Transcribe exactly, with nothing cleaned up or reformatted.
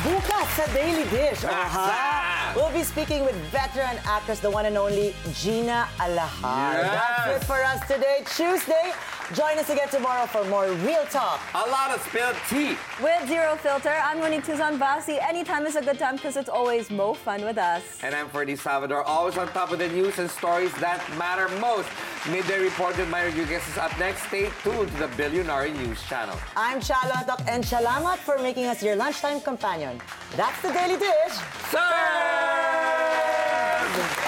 Bukas sa Daily Dish. Aha. We'll be speaking with veteran actress, the one and only Gina Alahar. Yes. That's it for us today, Tuesday. Join us again tomorrow for more real talk. A lot of spilled tea. With Zero Filter, I'm Monique Tuzon Basi. Anytime is a good time because it's always mo fun with us. And I'm Ferdy Salvador, always on top of the news and stories that matter most. Midday Report with Myra Rodriguez is up next. Stay tuned to the Billionaire News Channel. I'm Chalo Antok, and salamat for making us your lunchtime companion. That's the Daily Dish. Serve!